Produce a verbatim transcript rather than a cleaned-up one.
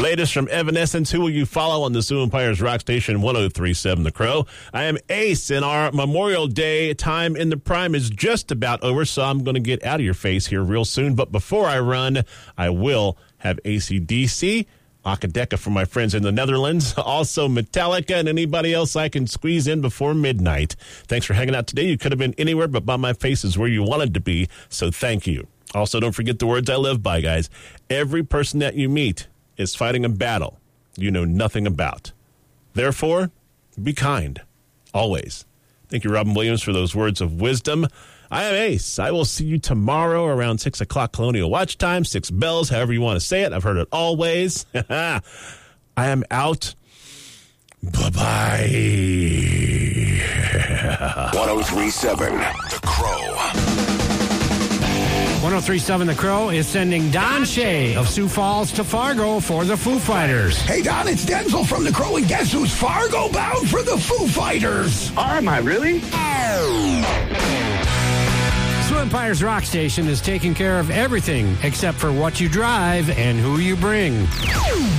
Latest from Evanescence. Who will you follow on the Sioux Empires Rock Station one oh three point seven The Crow? I am Ace, and our Memorial Day time in the prime is just about over, so I'm going to get out of your face here real soon. But before I run, I will have A C D C, Akadeka from my friends in the Netherlands, also Metallica, and anybody else I can squeeze in before midnight. Thanks for hanging out today. You could have been anywhere, but by my face is where you wanted to be, so thank you. Also, don't forget the words I live by, guys. Every person that you meet is fighting a battle you know nothing about. Therefore, be kind, always. Thank you, Robin Williams, for those words of wisdom. I am Ace. I will see you tomorrow around six o'clock Colonial Watch Time, six bells, however you want to say it. I've heard it always. I am out. Bye-bye. one oh three point seven The Crow. one oh three point seven The Crow is sending Don Shea of Sioux Falls to Fargo for the Foo Fighters. Hey, Don, it's Denzel from The Crow, and guess who's Fargo bound for the Foo Fighters? Oh, am I really? Sioux Empires Rock Station is taking care of everything except for what you drive and who you bring.